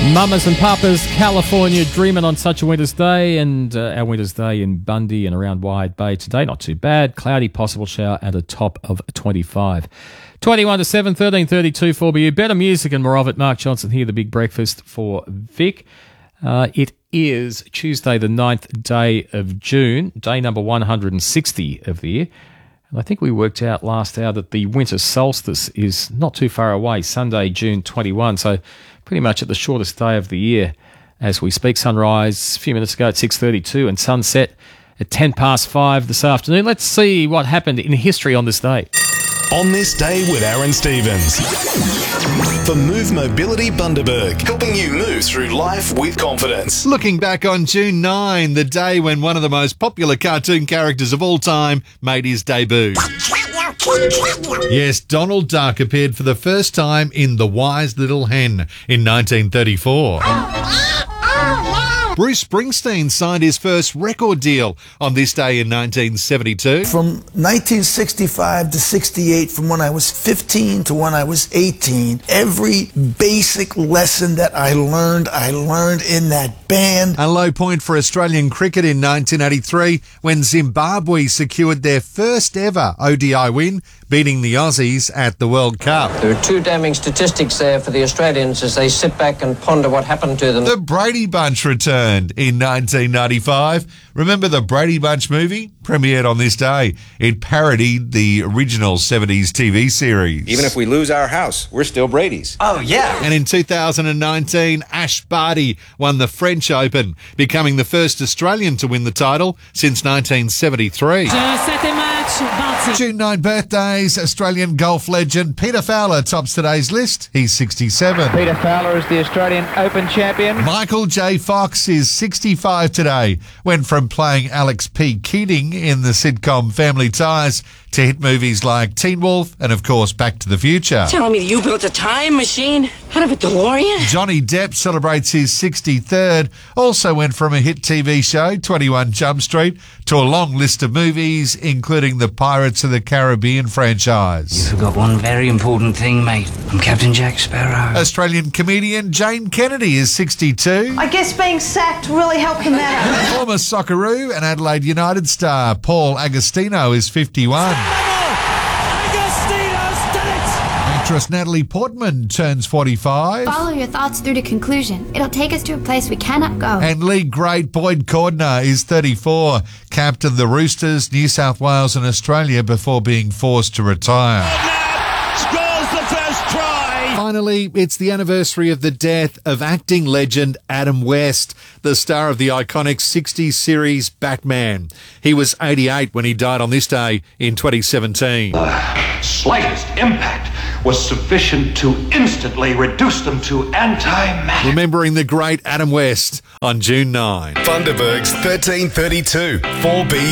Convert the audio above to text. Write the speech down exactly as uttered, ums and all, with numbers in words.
Mamas and Papas, California dreaming on such a winter's day, and uh, our winter's day in Bundy and around Wide Bay today, not too bad. Cloudy, possible shower at a top of twenty-five. twenty-one to seven, thirteen thirty-two for B U. Better music and more of it. Mark Johnson here, the big breakfast for Vic. Uh, it is Tuesday, the ninth day of June, day number one hundred sixty of the year. And I think we worked out last hour that the winter solstice is not too far away, Sunday, June twenty-first. So pretty much at the shortest day of the year as we speak. Sunrise a few minutes ago at six thirty-two and sunset at ten past five this afternoon. Let's see what happened in history on this day. On this day with Aaron Stevens. For Move Mobility Bundaberg, helping you move through life with confidence. Looking back on June ninth, the day when one of the most popular cartoon characters of all time made his debut. Yes, Donald Duck appeared for the first time in The Wise Little Hen in nineteen thirty-four. Bruce Springsteen signed his first record deal on this day in nineteen seventy-two. From nineteen sixty-five to sixty-eight, from when I was fifteen to when I was eighteen, every basic lesson that I learned, I learned in that band. A low point for Australian cricket in nineteen eighty-three when Zimbabwe secured their first ever O D I win, beating the Aussies at the World Cup. There are two damning statistics there for the Australians as they sit back and ponder what happened to them. The Brady Bunch returned in nineteen ninety-five. Remember the Brady Bunch movie? Premiered on this day. It parodied the original seventies T V series. Even if we lose our house, we're still Brady's. Oh, yeah. And in two thousand nineteen, Ash Barty won the French Open, becoming the first Australian to win the title since nineteen seventy-three. June ninth birthdays, Australian golf legend Peter Fowler tops today's list. He's sixty-seven. Peter Fowler is the Australian Open champion. Michael J. Fox is sixty-five today. Went from playing Alex P. Keating in the sitcom Family Ties to hit movies like Teen Wolf and, of course, Back to the Future. Telling me that you built a time machine out of a DeLorean? Johnny Depp celebrates his sixty-third. Also went from a hit T V show, twenty-one Jump Street, to a long list of movies, including the Pirates of the Caribbean franchise. You forgot one very important thing, mate. I'm Captain Jack Sparrow. Australian comedian Jane Kennedy is sixty-two. I guess being sacked really helped him out. Former Socceroo and Adelaide United star Paul Agostino is fifty-one. Actress Natalie Portman turns forty-five. Follow your thoughts through to conclusion. It'll take us to a place we cannot go. And league great Boyd Cordner is thirty-four. Captained the Roosters, New South Wales and Australia before being forced to retire. Scores the first try. Finally, it's the anniversary of the death of acting legend Adam West, the star of the iconic sixties series Batman. He was eighty-eight when he died on this day in twenty seventeen. The slightest impact was sufficient to instantly reduce them to antimatter. Remembering the great Adam West on June ninth. Bundaberg's thirteen thirty-two, four B